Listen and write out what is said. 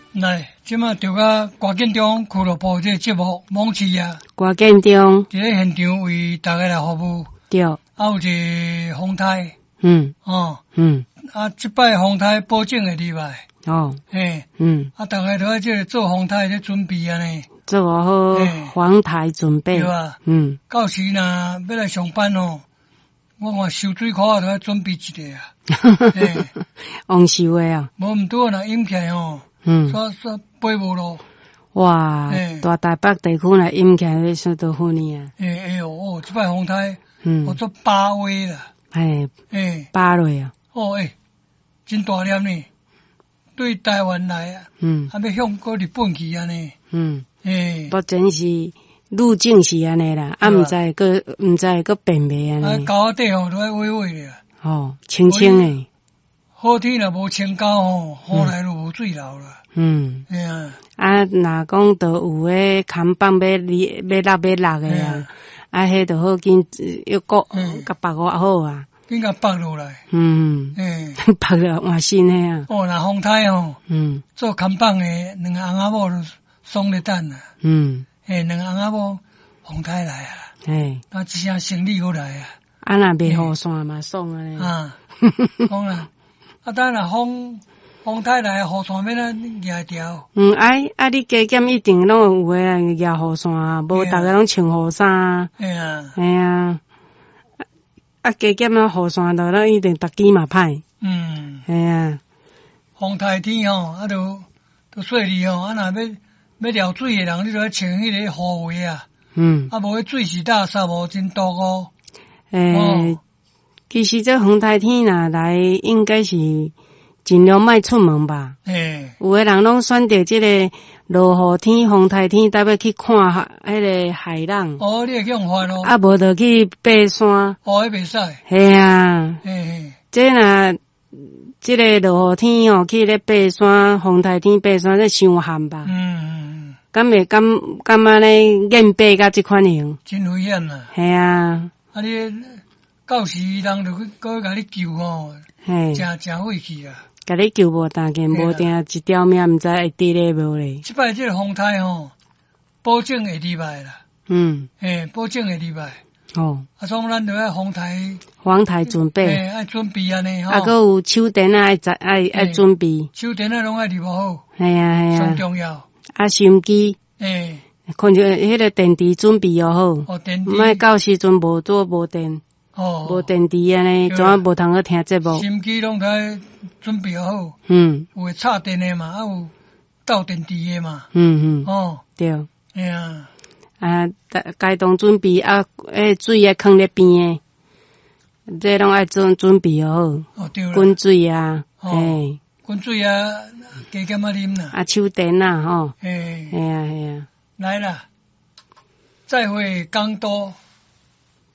来，即马就甲歌建中俱乐部这个节目网市啊， 歌建中伫咧现场为大家来服务。 对， 有一个风台，即摆风台保证会入来。大家都在这做风台咧准备安尼。 做好防台准备。 对啊。到时若要来上班我看收水库都要准备一个啊。 王收的啊。 无毋拄若淹起来煞飞无路。 哇，大台北地区若淹起来算多少年啊？ 即摆风台，做8位啦。 8类啊。 真大粒呢。对台湾来啊，要向过日本去安尼。 目前是路径是安尼啦，毋知个变袂安尼。 高底都爱微微咧。 清清诶。 好天若无清高雨来就无水流啦。 若讲都有诶看板要落诶啊，迄就好紧要甲绑我好啊。 紧甲绑落来。 绑了换新诶啊。 若风台做看板诶两个翁仔某就爽咧等啊。两个翁仔某风台来啊。一声生理过来啊。 若袂雨伞嘛爽安尼。 讲啦，等若风台来，雨伞要咱举掉。 你加减一定拢有诶举雨伞啊，无逐个拢穿雨衫。加减雨伞就咱一定逐支嘛歹。 风台天都细腻若要撩水诶人，你就要穿迄个雨鞋啊。无迄水是大沙无真毒其实这风台天若来，应该是尽量莫出门吧。有诶人拢选择即个落雨天、风台天，搭要去看迄个海浪。 你会去用法咯。 无就去爬山。 迄袂使。 这若即个落雨天去咧爬山，风台天爬山，这伤寒吧。敢安尼硬爬甲即款样？ 真危险啦。你到时人就去甲你救真晦气啊！ 甲你救无当见，无定一条命，毋知会伫咧无咧。 即摆即个风台保证会入来啦。保证会入来。所以咱就要防台准备。爱准备安尼还有手电爱准备。 手电拢爱入好。 上重要。 收音机。看着迄个电池准备好。莫到时阵无电。无电池安尼，怎啊无通去听节目？ 收音机拢该准备好。有会插电的嘛，有倒电池的嘛。 对。该当准备水啊，放咧边诶，这拢爱准备好。 对啦。 滚水啊。 滚水啊，加减仔啉啦。 手电啊， 来啦，再会江多。